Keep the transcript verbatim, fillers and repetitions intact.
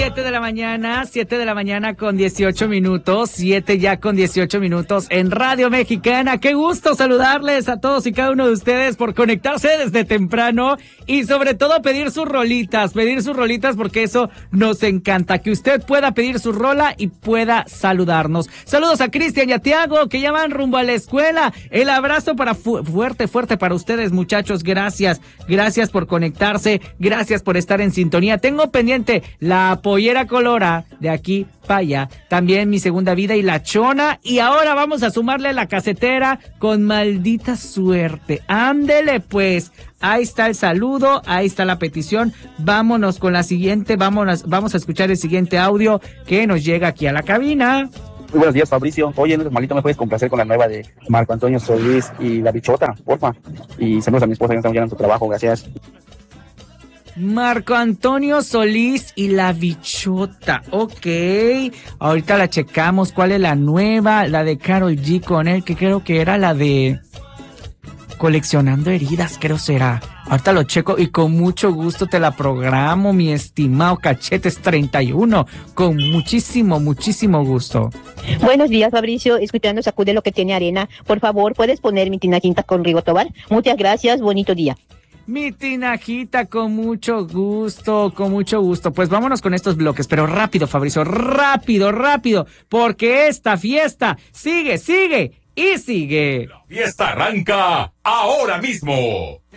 siete de la mañana, siete de la mañana con dieciocho minutos, siete ya con dieciocho minutos en Radio Mexicana. Qué gusto saludarles a todos y cada uno de ustedes por conectarse desde temprano y sobre todo pedir sus rolitas, pedir sus rolitas porque eso nos encanta, que usted pueda pedir su rola y pueda saludarnos. Saludos a Cristian y a Tiago que ya van rumbo a la escuela. El abrazo para fu- fuerte, fuerte para ustedes, muchachos. Gracias, gracias por conectarse, gracias por estar en sintonía. Tengo pendiente la pollera colora de aquí para allá, también Mi Segunda Vida y La Chona, y ahora vamos a sumarle la casetera con Maldita Suerte. Ándele pues, ahí está el saludo, ahí está la petición. Vámonos con la siguiente, vámonos, vamos a escuchar el siguiente audio que nos llega aquí a la cabina. Muy buenos días, Fabricio. Oye, malito, ¿me puedes complacer con la nueva de Marco Antonio Solís y La Bichota, porfa? Y saludos a mi esposa que estamos ya en su trabajo, gracias. Marco Antonio Solís y La Bichota, ok, ahorita la checamos. ¿Cuál es la nueva? La de Karol G con él, que creo que era la de Coleccionando Heridas, creo será. Ahorita lo checo y con mucho gusto te la programo, mi estimado Cachetes treinta y uno, con muchísimo, muchísimo gusto. Buenos días, Fabricio, escuchando Sacude lo que tiene arena. Por favor, ¿puedes poner Mi Tinajita con Rigo Tobar? Muchas gracias, bonito día. Mi tinajita, con mucho gusto, con mucho gusto. Pues vámonos con estos bloques, pero rápido, Fabricio, rápido, rápido, porque esta fiesta sigue, sigue y sigue. La fiesta arranca ahora mismo.